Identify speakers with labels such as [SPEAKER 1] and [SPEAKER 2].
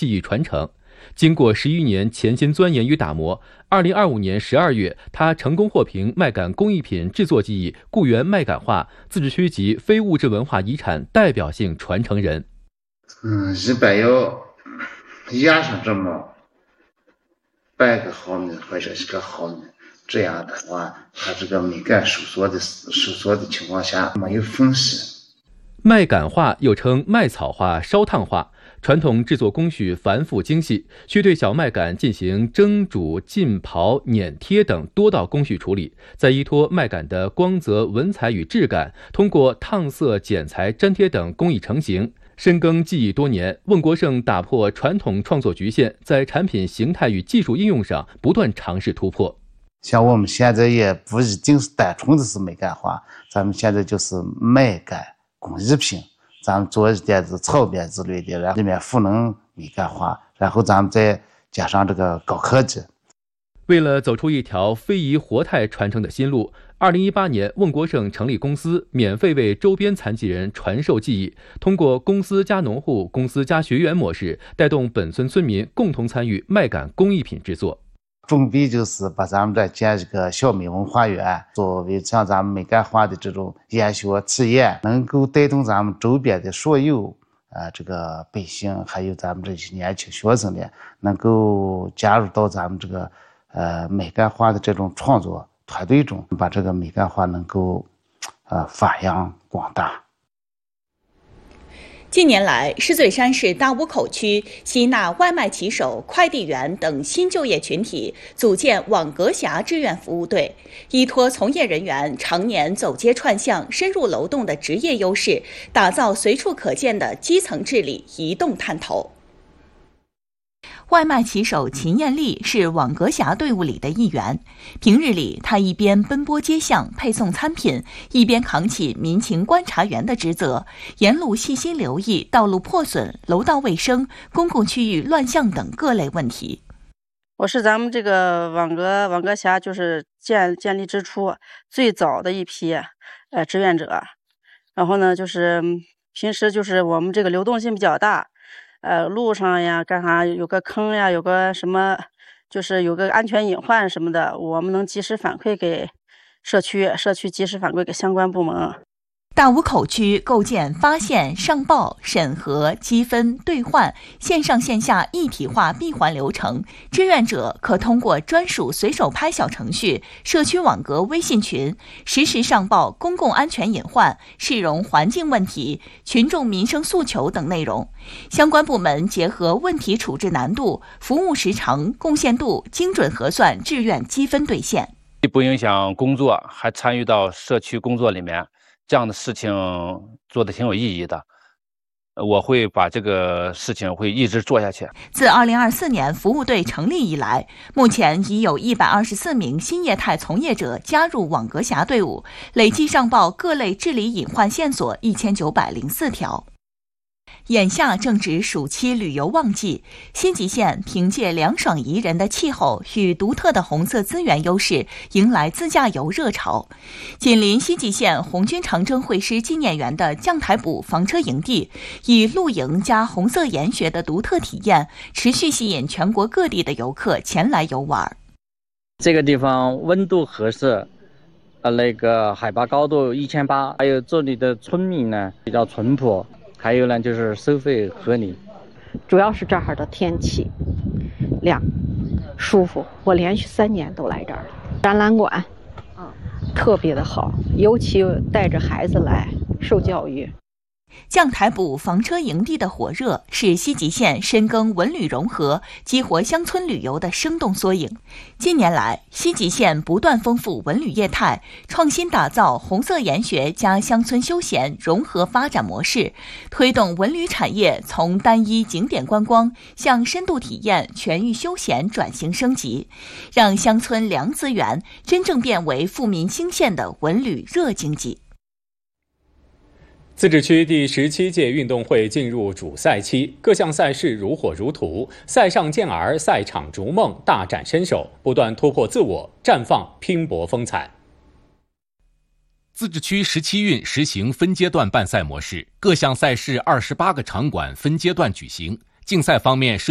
[SPEAKER 1] 技艺传承。经过11年潜心钻研与打磨，2025年12月，他成功获评麦秆工艺品制作技艺固原麦秆画自治区级非物质文化遗产代表性传承人。
[SPEAKER 2] 日本要压上这么半个毫米或者是个毫米，这样的话，它这个麦秆收缩的情况下没有缝隙。
[SPEAKER 1] 麦秆画又称麦草画、烧烫画，传统制作工序繁复精细，需对小麦秆进行蒸、煮、浸、刨、碾、贴等多道工序处理，再依托麦秆的光泽、纹彩与质感，通过烫色、剪裁、粘贴等工艺成型。深耕技艺多年，孟国胜打破传统创作局限，在产品形态与技术应用上不断尝试突破。
[SPEAKER 2] 像我们现在也不一定是单纯的是麦秆画，咱们现在就是麦秆工艺品，咱们做一点子草编之类的，然后里面赋能麦秆画，然后咱们再加上这个高科技。
[SPEAKER 1] 为了走出一条非遗活态传承的新路，2018年孟国胜成立公司，免费为周边残疾人传授技艺，通过公司加农户、公司加学员模式，带动本村村民共同参与麦秆工艺品制作。
[SPEAKER 2] 准备就是把咱们这建一个小麦文化园，作为像咱们麦秆画的这种研学体验，能够带动咱们周边的所有这个百姓，还有咱们这些年轻学生呢，能够加入到咱们这个麦秆画的这种创作团队中，把这个麦秆画能够发扬光大。
[SPEAKER 3] 近年来，石嘴山市大坞口区吸纳外卖骑手、快递员等新就业群体，组建网格峡志愿服务队，依托从业人员常年走街串巷、深入楼栋的职业优势，打造随处可见的基层治理移动探头。外卖骑手秦艳丽是网格峡队伍里的一员，平日里她一边奔波街巷配送餐品，一边扛起民情观察员的职责，沿路细心留意道路破损、楼道卫生、公共区域乱象等各类问题。
[SPEAKER 4] 我是咱们这个网格峡就是建立之初最早的一批志愿者，然后呢就是平时就是我们这个流动性比较大。路上呀干啥有个坑呀，有个什么就是有个安全隐患什么的，我们能及时反馈给社区及时反馈给相关部门。
[SPEAKER 3] 大坞口区构建发现、上报、审核、积分、兑换线上线下一体化闭环流程，志愿者可通过专属随手拍小程序、社区网格微信群实时上报公共安全隐患、市容环境问题、群众民生诉求等内容。相关部门结合问题处置难度、服务时长、贡献度，精准核算志愿积分兑现。
[SPEAKER 5] 不影响工作，还参与到社区工作里面，这样的事情做得挺有意义的。我会把这个事情会一直做下去。
[SPEAKER 3] 自2024年服务队成立以来，目前已有124名新业态从业者加入网格峡队伍，累计上报各类治理隐患线索1904条。眼下正值暑期旅游旺季，新集县凭借凉爽宜人的气候与独特的红色资源优势，迎来自驾游热潮。紧邻新集县红军长征会师纪念园的将台堡房车营地，以露营加红色研学的独特体验，持续吸引全国各地的游客前来游玩。
[SPEAKER 6] 这个地方温度合适，那个海拔高度1800，还有这里的村民呢比较淳朴。还有呢，就是收费合理，
[SPEAKER 7] 主要是这儿的天气凉舒服。我连续3年都来这儿了，展览馆，特别的好，尤其带着孩子来受教育。
[SPEAKER 3] 将台堡房车营地的火热，是西集县深耕文旅融合、激活乡村旅游的生动缩影。近年来，西集县不断丰富文旅业态，创新打造红色研学加乡村休闲融合发展模式，推动文旅产业从单一景点观光向深度体验、全域休闲转型升级，让乡村凉资源真正变为富民兴县的文旅热经济。
[SPEAKER 8] 自治区第17届运动会进入主赛期，各项赛事如火如荼，赛上健儿，赛场逐梦，大展身手，不断突破自我，绽放拼搏风采。
[SPEAKER 9] 自治区17运实行分阶段办赛模式，各项赛事28个场馆分阶段举行。竞赛方面